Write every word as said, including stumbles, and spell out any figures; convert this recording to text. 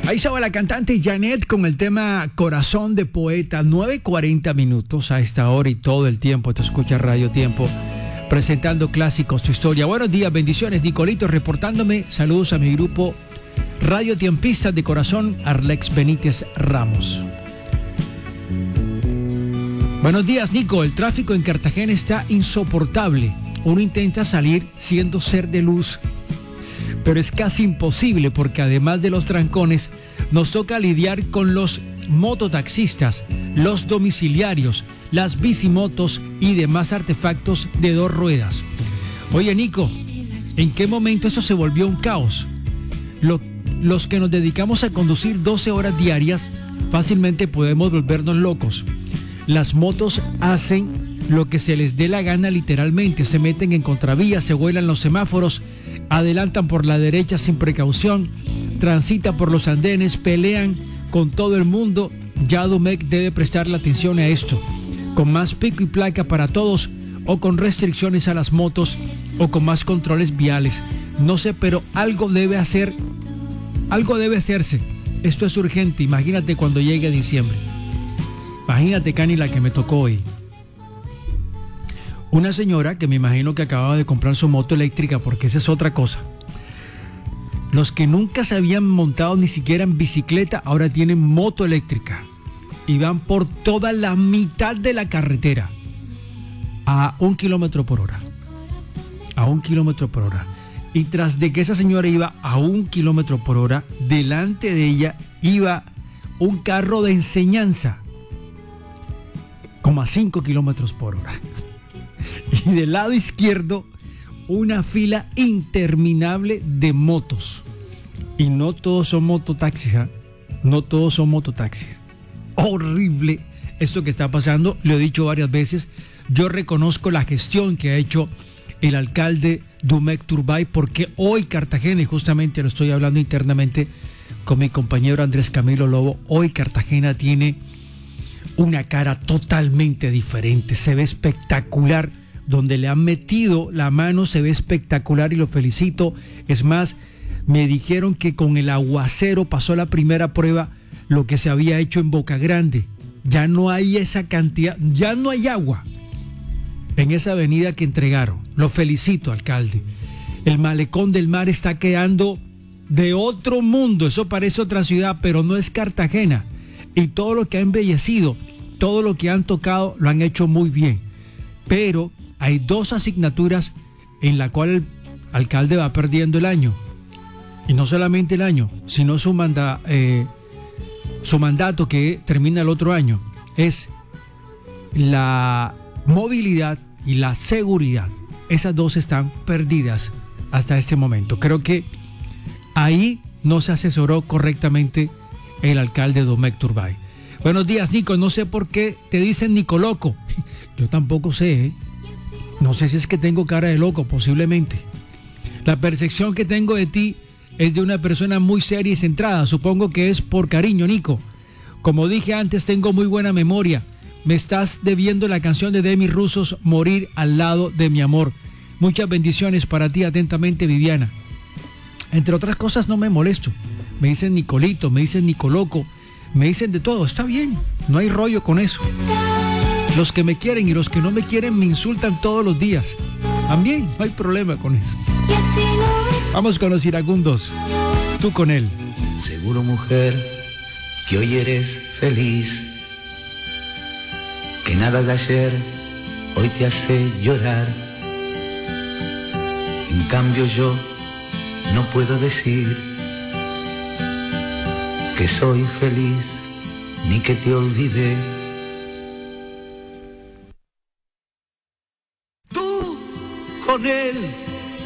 Ahí estaba la cantante Janet con el tema Corazón de Poeta. Nueve cuarenta minutos a esta hora y todo el tiempo te escucha Radio Tiempo presentando clásicos, tu historia. Buenos días, bendiciones, Nicolito reportándome. Saludos a mi grupo Radio Tiempistas de Corazón, Arlex Benítez Ramos. Buenos días, Nico. El tráfico en Cartagena está insoportable. Uno intenta salir siendo ser de luz, pero es casi imposible porque además de los trancones, nos toca lidiar con los mototaxistas, los domiciliarios, las bicimotos y demás artefactos de dos ruedas. Oye, Nico, ¿en qué momento eso se volvió un caos? Lo, los que nos dedicamos a conducir doce horas diarias, fácilmente podemos volvernos locos. Las motos hacen lo que se les dé la gana literalmente, se meten en contravías, se vuelan los semáforos, adelantan por la derecha sin precaución, transitan por los andenes, pelean con todo el mundo. Ya Domecq debe prestarle atención a esto, con más pico y placa para todos, o con restricciones a las motos, o con más controles viales. No sé, pero algo debe hacer, algo debe hacerse. Esto es urgente. Imagínate cuando llegue diciembre. Imagínate, Cani, la que me tocó hoy. Una señora que me imagino que acababa de comprar su moto eléctrica, porque esa es otra cosa. Los que nunca se habían montado ni siquiera en bicicleta, ahora tienen moto eléctrica y van por toda la mitad de la carretera a un kilómetro por hora. A un kilómetro por hora. Y tras de que esa señora iba a un kilómetro por hora, delante de ella iba un carro de enseñanza como a cinco kilómetros por hora. Y del lado izquierdo, una fila interminable de motos. Y no todos son mototaxis, ¿eh? No todos son mototaxis. Horrible esto que está pasando, lo he dicho varias veces. Yo reconozco la gestión que ha hecho el alcalde Domecq Turbay, porque hoy Cartagena, y justamente lo estoy hablando internamente con mi compañero Andrés Camilo Lobo, hoy Cartagena tiene una cara totalmente diferente, se ve espectacular. Donde le han metido la mano se ve espectacular y lo felicito. Es más, me dijeron que con el aguacero pasó la primera prueba, lo que se había hecho en Boca Grande. Ya no hay esa cantidad, ya no hay agua en esa avenida que entregaron. Lo felicito, alcalde. El malecón del mar está quedando de otro mundo. Eso parece otra ciudad, pero no es Cartagena. Y todo lo que ha embellecido, todo lo que han tocado, lo han hecho muy bien. Pero hay dos asignaturas en la cual el alcalde va perdiendo el año. Y no solamente el año, sino su, manda, eh, su mandato que termina el otro año. Es la movilidad y la seguridad. Esas dos están perdidas hasta este momento. Creo que ahí no se asesoró correctamente el alcalde Domecq Turbay. Buenos días, Nico. No sé por qué te dicen Nico Loco. Yo tampoco sé, ¿eh? No sé si es que tengo cara de loco, posiblemente. La percepción que tengo de ti es de una persona muy seria y centrada. Supongo que es por cariño, Nico. Como dije antes, tengo muy buena memoria. Me estás debiendo la canción de Demi Rusos, Morir al lado de mi amor. Muchas bendiciones para ti, atentamente, Viviana. Entre otras cosas, no me molesto. Me dicen Nicolito, me dicen Nicoloco, me dicen de todo. Está bien, no hay rollo con eso. Los que me quieren y los que no me quieren me insultan todos los días. También no hay problema con eso. Vamos con los iracundos. Tú con él. Seguro, mujer, que hoy eres feliz, que nada de ayer hoy te hace llorar. En cambio yo no puedo decir que soy feliz ni que te olvidé. Con él